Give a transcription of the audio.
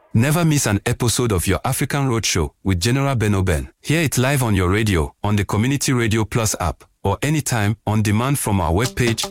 Never miss an episode of your African Roadshow with General Ben-Oben. Hear it live on your radio, on the Community Radio Plus app, or anytime on demand from our webpage